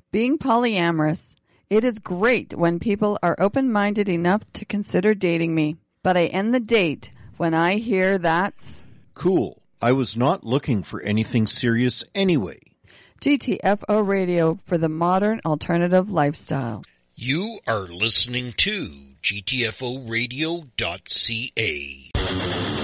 being polyamorous. It is great when people are open-minded enough to consider dating me. But I end the date when I hear that's... Cool. I was not looking for anything serious anyway. GTFO Radio for the modern alternative lifestyle. You are listening to GTFOradio.ca.